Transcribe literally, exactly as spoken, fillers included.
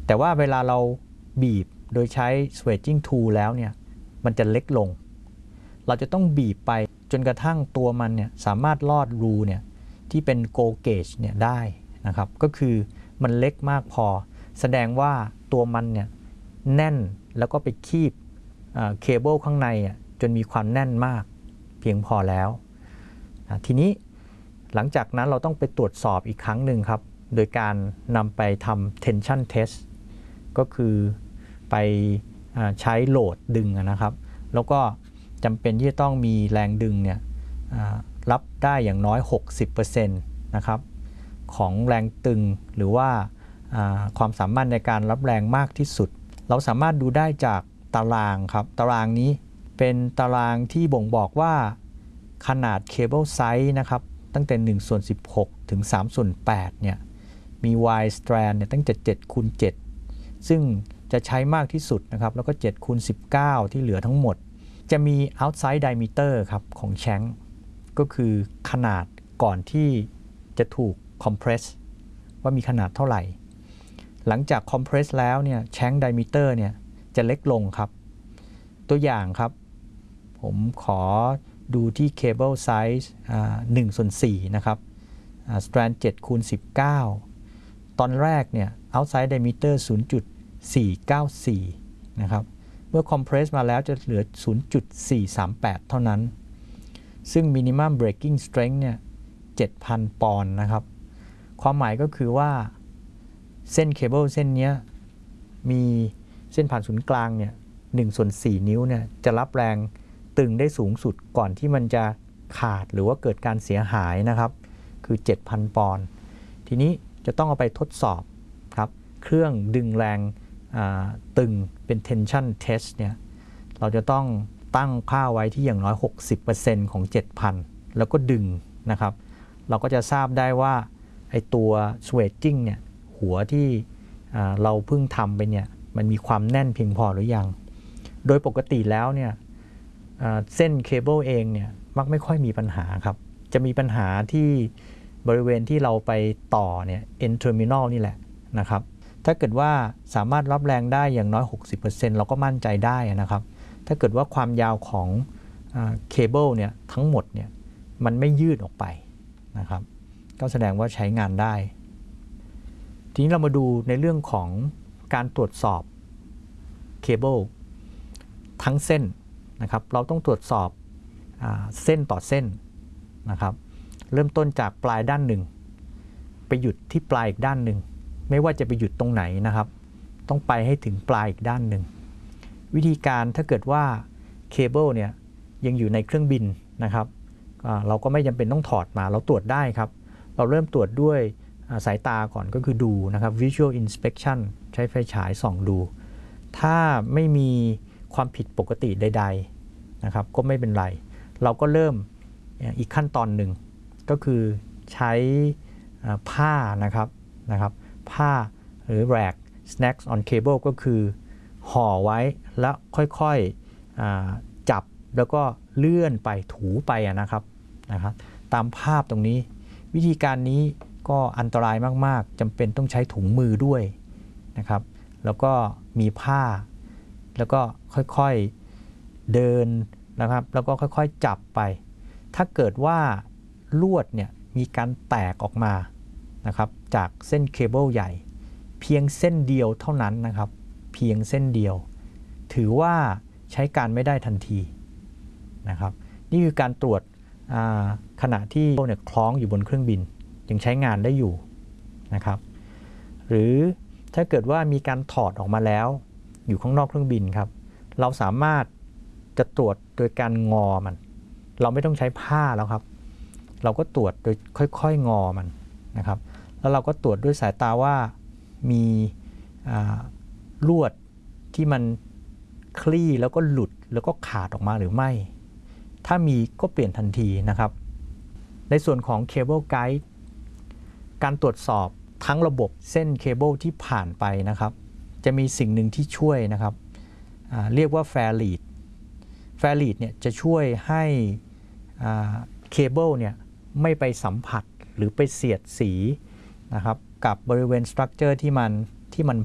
แต่ว่าเวลาเราบีบโดยใช้ swedging tool แล้วเนี่ยมันจะเล็กลงเราจะต้องบีบไปจนกระทั่งตัวมันเนี่ยสามารถลอดรูเนี่ยที่เป็น go gauge เนี่ยได้นะครับก็คือมันเล็กมากพอแสดงว่าตัวมันเนี่ยแน่นแล้วก็ไปคีบเคเบิลข้างในจนมีความแน่นมากเพียงพอแล้วทีนี้หลังจากนั้นเราต้องไปตรวจสอบอีกครั้งหนึ่งครับโดยการนำไปทำ tension test ก็คือไปใช้โหลดดึงนะครับแล้วก็จำเป็นที่จะต้องมีแรงดึงเนี่ยรับได้อย่างน้อย หกสิบเปอร์เซ็นต์ นะครับของแรงตึงหรือว่าความสามารถในการรับแรงมากที่สุดเราสามารถดูได้จากตารางครับตารางนี้เป็นตารางที่บ่งบอกว่าขนาดเคเบิลไซส์นะครับตั้งแต่หนึ่งส่วนสิบหกถึงสามส่วนแปดเนี่ยมี Y strand เนี่ยตั้งแต่เจ็ดคูณเจ็ดซึ่งจะใช้มากที่สุดนะครับแล้วก็เจ็ดคูณสิบเก้าที่เหลือทั้งหมดจะมี outside diameter ครับของแชงก์ก็คือขนาดก่อนที่จะถูก compress ว่ามีขนาดเท่าไหร่หลังจาก compress แล้วเนี่ยแชงก์ diameter เนี่ยจะเล็กลงครับตัวอย่างครับผมขอดูที่ cable size หนึ่งส่วนสี่นะครับ strand เจ็ดคูณสิบเก้าตอนแรกเนี่ย outside diameter ศูนย์จุดสี่เก้าสี่ นะครับเมื่อ compress มาแล้วจะเหลือ ศูนย์จุดสี่สามแปด เท่านั้นซึ่ง minimum breaking strength เนี่ย เจ็ดพัน ปอนด์นะครับความหมายก็คือว่าเส้นเคเบิลเส้นนี้มีเส้นผ่านศูนย์กลางเนี่ยหนึ่งส่วนสี่นิ้วเนี่ยจะรับแรงตึงได้สูงสุดก่อนที่มันจะขาดหรือว่าเกิดการเสียหายนะครับคือ เจ็ดพัน ปอนด์ทีนี้จะต้องเอาไปทดสอบครับเครื่องดึงแรงตึงเป็น tension test เนี่ยเราจะต้องตั้งค่าไว้ที่อย่างน้อย หกสิบเปอร์เซ็นต์ ของ เจ็ดพัน แล้วก็ดึงนะครับเราก็จะทราบได้ว่าไอตัว swedging เนี่ยหัวที่เราเพิ่งทำไปเนี่ยมันมีความแน่นเพียงพอหรือยังโดยปกติแล้วเนี่ยเส้นเคเบิลเองเนี่ยมักไม่ค่อยมีปัญหาครับจะมีปัญหาที่บริเวณที่เราไปต่อเนี่ย end terminal นี่แหละนะครับถ้าเกิดว่าสามารถรับแรงได้อย่างน้อย หกสิบเปอร์เซ็นต์ เราก็มั่นใจได้นะครับถ้าเกิดว่าความยาวของเคเบิลเนี่ยทั้งหมดเนี่ยมันไม่ยืดออกไปนะครับก็แสดงว่าใช้งานได้ทีนี้เรามาดูในเรื่องของการตรวจสอบเคเบิลทั้งเส้นนะครับเราต้องตรวจสอบเส้นต่อเส้นนะครับเริ่มต้นจากปลายด้านหนึ่งไปหยุดที่ปลายอีกด้านหนึ่งไม่ว่าจะไปหยุดตรงไหนนะครับต้องไปให้ถึงปลายอีกด้านหนึ่งวิธีการถ้าเกิดว่าเคเบิลเนี่ยยังอยู่ในเครื่องบินนะครับเราก็ไม่จำเป็นต้องถอดมาเราตรวจได้ครับเราเริ่มตรวจด้วยสายตาก่อนก็คือดูนะครับ visual inspection ใช้ไฟฉายส่องดูถ้าไม่มีความผิดปกติใดๆนะครับก็ไม่เป็นไรเราก็เริ่มอีกขั้นตอนหนึ่งก็คือใช้ผ้านะครับนะครับผ้าหรือ rag snacks on cable ก็คือห่อไว้แล้วค่อยๆจับแล้วก็เลื่อนไปถูไปนะครับนะครับตามภาพตรงนี้วิธีการนี้ก็อันตรายมากๆจำเป็นต้องใช้ถุงมือด้วยนะครับแล้วก็มีผ้าแล้วก็ค่อยๆเดินนะครับแล้วก็ค่อยๆจับไปถ้าเกิดว่าลวดเนี่ยมีการแตกออกมานะครับจากเส้นเคเบิลใหญ่เพียงเส้นเดียวเท่านั้นนะครับเพียงเส้นเดียวถือว่าใช้การไม่ได้ทันทีนะครับนี่คือการตรวจขณะที่เนี่ยคล้องอยู่บนเครื่องบินยังใช้งานได้อยู่นะครับหรือถ้าเกิดว่ามีการถอดออกมาแล้วอยู่ข้างนอกเครื่องบินครับเราสามารถจะตรวจโดยการงอมันเราไม่ต้องใช้ผ้าแล้วครับเราก็ตรวจโดยค่อยๆงอมันนะครับแล้วเราก็ตรวจด้วยสายตาว่ามีลวดที่มันคลี่แล้วก็หลุดแล้วก็ขาดออกมาหรือไม่ถ้ามีก็เปลี่ยนทันทีนะครับในส่วนของเคเบิลไกด์การตรวจสอบทั้งระบบเส้นเคเบิลที่ผ่านไปนะครับจะมีสิ่งหนึ่งที่ช่วยนะครับเรียกว่าแฟร์ลีดแฟร์ลีดเนี่ยจะช่วยให้เคเบิลเนี่ยไม่ไปสัมผัสหรือไปเสียดสีนะครับกับบริเวณสตรัคเจอร์ที่มันที่มัน